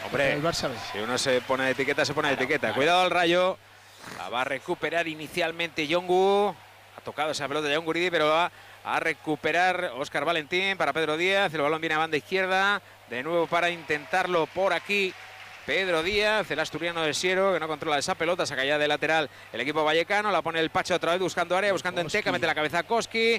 Hombre, el Barça B. si uno se pone de etiqueta, se pone de etiqueta. Claro. Cuidado al Rayo. La va a recuperar inicialmente Yongu. Ha tocado esa pelota de Yonguridi, pero va a recuperar Óscar Valentín para Pedro Díaz. El balón viene a banda izquierda. De nuevo para intentarlo por aquí Pedro Díaz, el asturiano del Siero, que no controla esa pelota. Saca ya de lateral el equipo vallecano. La pone el Pacho otra vez buscando área, buscando en Teca. Mete la cabeza a Koski.